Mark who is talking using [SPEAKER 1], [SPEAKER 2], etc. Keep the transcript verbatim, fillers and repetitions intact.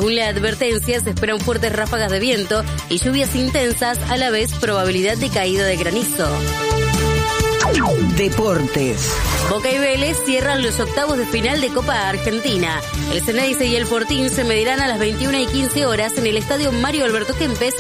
[SPEAKER 1] Según la advertencia, se esperan fuertes ráfagas de viento y lluvias intensas, a la vez probabilidad de caída de granizo.
[SPEAKER 2] Deportes.
[SPEAKER 1] Boca y Vélez cierran los octavos de final de Copa Argentina. El Ceneice y el Fortín se medirán a las veintiuna y quince horas en el estadio Mario Alberto Kempes